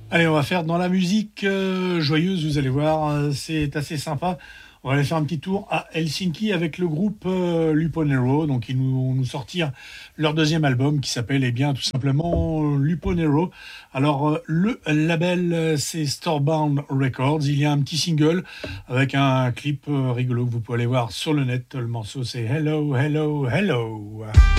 Allez, on va faire dans la musique joyeuse, vous allez voir, c'est assez sympa. On va aller faire un petit tour à Helsinki avec le groupe Lupo Nero. Donc, ils vont nous sortir leur deuxième album qui s'appelle, eh bien, tout simplement Lupo Nero. Alors, le label, c'est Storebound Records. Il y a un petit single avec un clip rigolo que vous pouvez aller voir sur le net. Le morceau, c'est Hello, Hello, Hello.